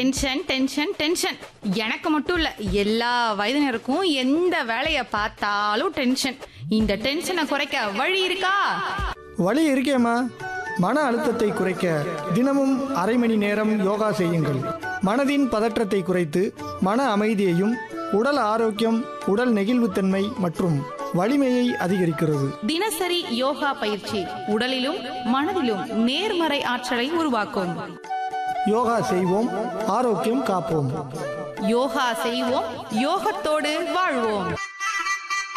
Tension tension tension. எனக்கு மட்டும் இல்ல, எல்லா வயதினருக்கும் எந்த வேலையை பார்த்தாலும் டென்ஷன். இந்த டென்ஷனை குறைக்க வழி இருக்கா? வழி இருக்கேம்மா. மன அழுத்தத்தை குறைக்க தினமும் அரை மணி நேரம் யோகா செய்யுங்கள். மனதின் பதற்றத்தை குறைத்து மன அமைதியையும், உடல் ஆரோக்கியம், உடல் நெகிழ்வுத்தன்மை மற்றும் வலிமையை அதிகரிக்கிறது. தினசரி யோகா பயிற்சி உடலிலும் மனதிலும் நேர்மறை ஆற்றலை உருவாக்கும். யோகா செய்வோம், ஆரோக்கியம் காப்போம். யோகா செய்வோம், யோகத்தோடு வாழ்வோம்.